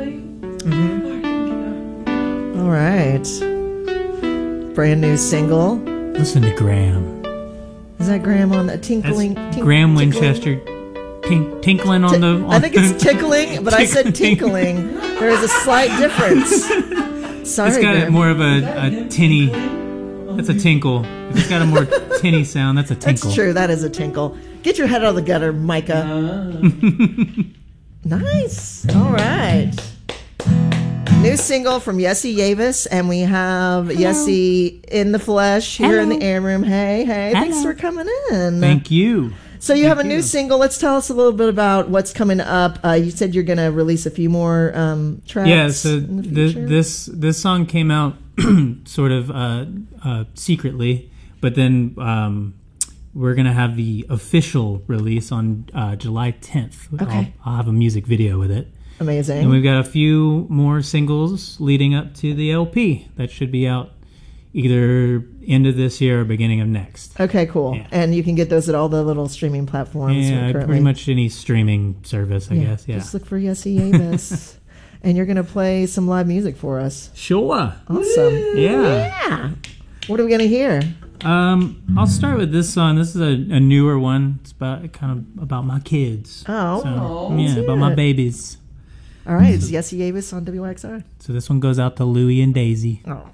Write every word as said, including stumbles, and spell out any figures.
Mm-hmm. All right. Brand new single. Listen to Graham. Is that Graham on the tinkling? Tink, Graham Winchester tink, tinkling on the... On I think it's tickling, but I said tinkling. There is a slight difference. Sorry, It's got Graham. more of a, a tinny... That's a tinkle. If it's got a more tinny sound, that's a tinkle. That's true. That is a tinkle. Get your head out of the gutter, Micah. Nice. All right. New single from Yessie Yavis, and we have Hello. Yessie in the flesh here Hello. in the air room. Hey, hey, Hello. Thanks for coming in. Thank you. So you Thank have a you. new single. Let's tell us a little bit about what's coming up. Uh, you said you're going to release a few more um, tracks. Yeah, so in the th- future. this this song came out sort of uh, uh, secretly, but then um, we're going to have the official release on uh, July tenth. Okay. I'll, I'll have a music video with it. Amazing. And we've got a few more singles leading up to the L P that should be out either end of this year or beginning of next. Okay, cool. Yeah. And you can get those at all the little streaming platforms. Yeah, currently. pretty much any streaming service, I yeah. guess. Yeah. Just look for Yessie Yavis. And you're going to play some live music for us. Sure. Awesome. Yeah. Yeah. What are we going to hear? Um, I'll start with this song. This is a, a newer one. It's about kind of about my kids. Oh. So, Oh, yeah, about my babies. All right, it's Yessie Yavis on W X R. So this one goes out to Louie and Daisy. Oh.